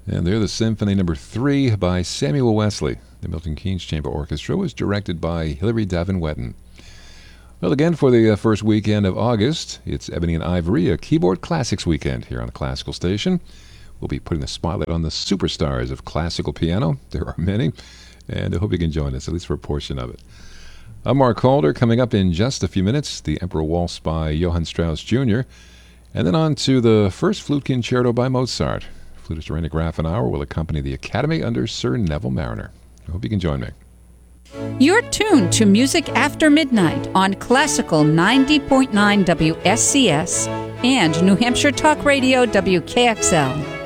And they're the Symphony Number 3 by Samuel Wesley. The Milton Keynes Chamber Orchestra was directed by Hilary Davin Wetton. Well, again, for the first weekend of August, it's Ebony and Ivory, a keyboard classics weekend here on the Classical Station. We'll be putting the spotlight on the superstars of classical piano. There are many, and I hope you can join us, at least for a portion of it. I'm Mark Calder. Coming up in just a few minutes, the Emperor Waltz by Johann Strauss Jr., and then on to the first flute concerto by Mozart. Flutist Raina Grafenauer will accompany the Academy under Sir Neville Marriner. I hope you can join me. You're tuned to Music After Midnight on Classical 90.9 WSCS and New Hampshire Talk Radio WKXL.